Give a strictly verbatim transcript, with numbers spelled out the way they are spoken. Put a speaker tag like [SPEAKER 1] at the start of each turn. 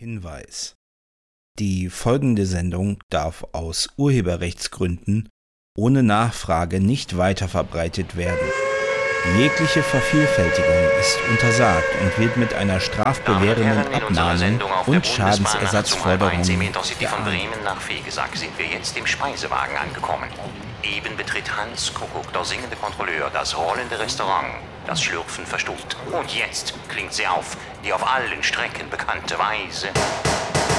[SPEAKER 1] Hinweis: Die folgende Sendung darf aus Urheberrechtsgründen ohne Nachfrage nicht weiterverbreitet werden. Jegliche Vervielfältigung ist untersagt und wird mit einer strafbewährenden Abmahnung und Schadensersatzforderung
[SPEAKER 2] Intercity von Bremen nach Vegesack sind wir jetzt im Speisewagen angekommen. Eben betritt Hans Kuckuck, der singende Kontrolleur, das rollende Restaurant. Das Schlürfen verstummt. Und jetzt klingt sie auf, die auf allen Strecken bekannte Weise.